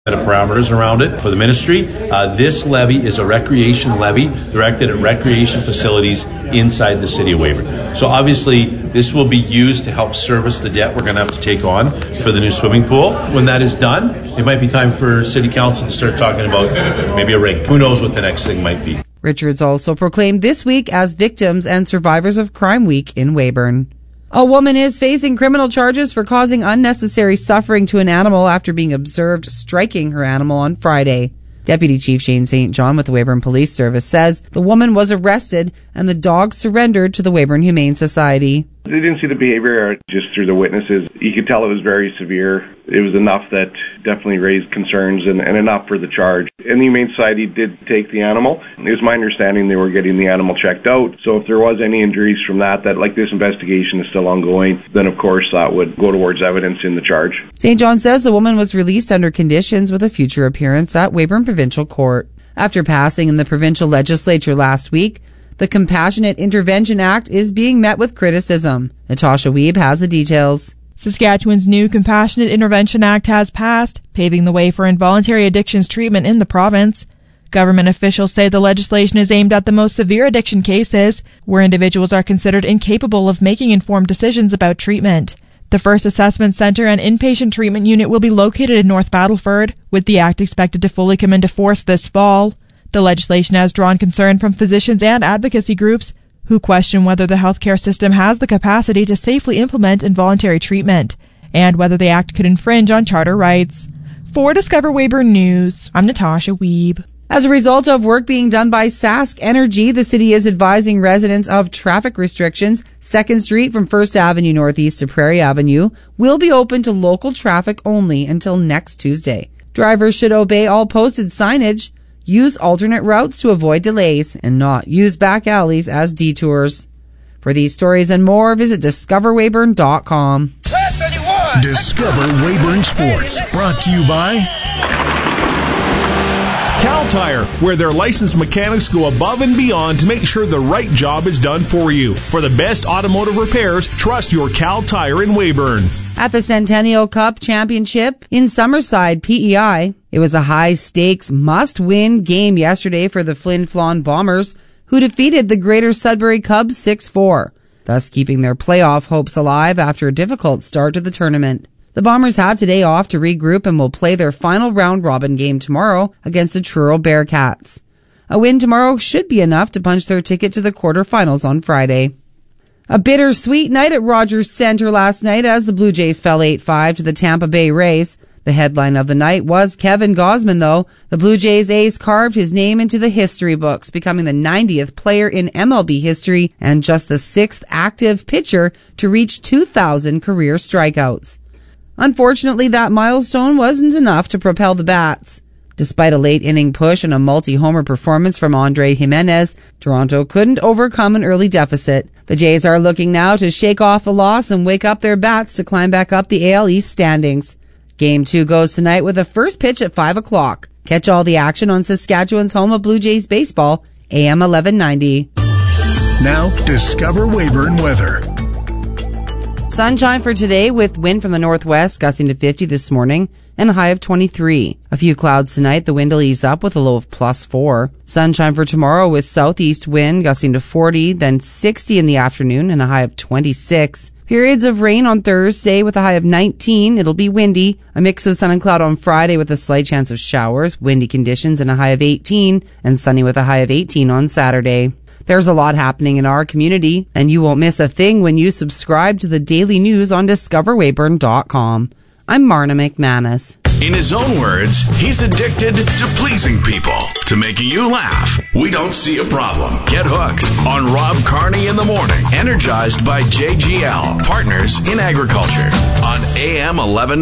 The parameters around it for the ministry. This levy is a recreation levy directed at recreation facilities inside the city of Weyburn. So obviously this will be used to help service the debt we're going to have to take on for the new swimming pool. When that is done, it might be time for City Council to start talking about maybe a rink. Who knows what the next thing might be. Richards also proclaimed this week as Victims and Survivors of Crime Week in Weyburn. A woman is facing criminal charges for causing unnecessary suffering to an animal after being observed striking her animal on Friday. Deputy Chief Shane St. John with the Weyburn Police Service says the woman was arrested and the dog surrendered to the Weyburn Humane Society. They didn't see the behavior just through the witnesses. You could tell it was very severe. It was enough that definitely raised concerns and enough for the charge. And the Humane Society did take the animal. It was my understanding they were getting the animal checked out. So if there was any injuries from that like this investigation is still ongoing, then of course that would go towards evidence in the charge. St. John says the woman was released under conditions with a future appearance at Weyburn Provincial Court. After passing in the provincial legislature last week, the Compassionate Intervention Act is being met with criticism. Natasha Wiebe has the details. Saskatchewan's new Compassionate Intervention Act has passed, paving the way for involuntary addictions treatment in the province. Government officials say the legislation is aimed at the most severe addiction cases, where individuals are considered incapable of making informed decisions about treatment. The first assessment center and inpatient treatment unit will be located in North Battleford, with the act expected to fully come into force this fall. The legislation has drawn concern from physicians and advocacy groups who question whether the healthcare system has the capacity to safely implement involuntary treatment, and whether the act could infringe on charter rights. For Discover Weyburn News, I'm Natasha Wiebe. As a result of work being done by Sask Energy, the city is advising residents of traffic restrictions. 2nd Street from 1st Avenue Northeast to Prairie Avenue will be open to local traffic only until next Tuesday. Drivers should obey all posted signage, use alternate routes to avoid delays, and not use back alleys as detours. For these stories and more, visit discoverweyburn.com. Discover Weyburn Sports, brought to you by Cal Tire, where their licensed mechanics go above and beyond to make sure the right job is done for you. For the best automotive repairs, trust your Cal Tire in Weyburn. At the Centennial Cup Championship in Summerside, PEI, it was a high-stakes, must-win game yesterday for the Flin Flon Bombers, who defeated the Greater Sudbury Cubs 6-4, thus keeping their playoff hopes alive after a difficult start to the tournament. The Bombers have today off to regroup and will play their final round-robin game tomorrow against the Truro Bearcats. A win tomorrow should be enough to punch their ticket to the quarterfinals on Friday. A bittersweet night at Rogers Centre last night as the Blue Jays fell 8-5 to the Tampa Bay Rays. The headline of the night was Kevin Gausman, though. The Blue Jays ace carved his name into the history books, becoming the 90th player in MLB history and just the 6th active pitcher to reach 2,000 career strikeouts. Unfortunately, that milestone wasn't enough to propel the Bats. Despite a late-inning push and a multi-homer performance from Andre Jimenez, Toronto couldn't overcome an early deficit. The Jays are looking now to shake off the loss and wake up their bats to climb back up the AL East standings. Game 2 goes tonight with a first pitch at 5 o'clock. Catch all the action on Saskatchewan's home of Blue Jays baseball, AM 1190. Now, Discover Weyburn weather. Sunshine for today with wind from the northwest gusting to 50 this morning and a high of 23. A few clouds tonight. The wind will ease up with a low of +4. Sunshine for tomorrow with southeast wind gusting to 40, then 60 in the afternoon and a high of 26. Periods of rain on Thursday with a high of 19. It'll be windy. A mix of sun and cloud on Friday with a slight chance of showers. Windy conditions and a high of 18 and sunny with a high of 18 on Saturday. There's a lot happening in our community, and you won't miss a thing when you subscribe to the daily news on discoverweyburn.com. I'm Marna McManus. In his own words, he's addicted to pleasing people, to making you laugh. We don't see a problem. Get hooked on Rob Carney in the morning, energized by JGL, Partners in Agriculture, on AM 11.